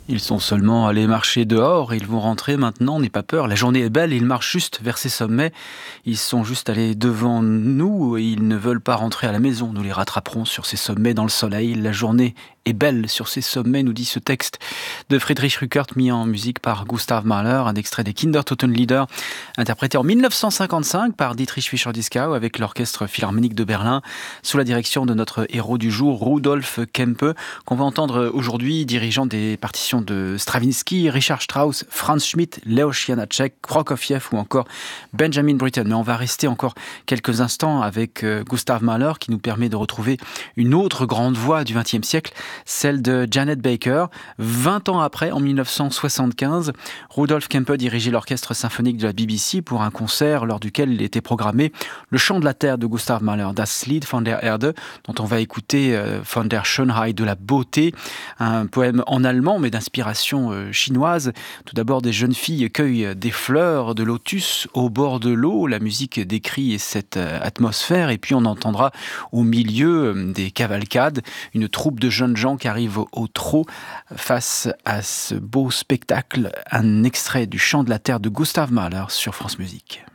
Ils sont seulement allés marcher dehors, ils vont rentrer maintenant, n'aie pas peur, la journée est belle, ils marchent juste vers ces sommets, ils sont juste allés devant nous et ils ne veulent pas rentrer à la maison, nous les rattraperons sur ces sommets dans le soleil, la journée est belle sur ces sommets, nous dit ce texte de Friedrich Rückert mis en musique par Gustav Mahler, un extrait des Kindertotenlieder, interprété en 1955 par Dietrich Fischer-Dieskau avec l'orchestre philharmonique de Berlin, sous la direction de notre héros du jour, Rudolf Kempe, qu'on va entendre aujourd'hui, dirigeant des partitions de Stravinsky, Richard Strauss, Franz Schmidt, Leos Janáček, Prokofiev ou encore Benjamin Britten. Mais on va rester encore quelques instants avec Gustav Mahler qui nous permet de retrouver une autre grande voix du XXe siècle, celle de Janet Baker. 20 ans après, en 1975, Rudolf Kempe dirigeait l'orchestre symphonique de la BBC pour un concert lors duquel il était programmé le chant de la terre de Gustav Mahler, Das Lied von der Erde, dont on va écouter von der Schönheit, de la beauté, un poème en allemand mais d'inspiration chinoise. Tout d'abord, des jeunes filles cueillent des fleurs de lotus au bord de l'eau. La musique décrit cette atmosphère et puis on entendra au milieu des cavalcades une troupe de jeunes gens qui arrivent au trot face à ce beau spectacle. Un extrait du chant de la terre de Gustav Mahler sur France Musique.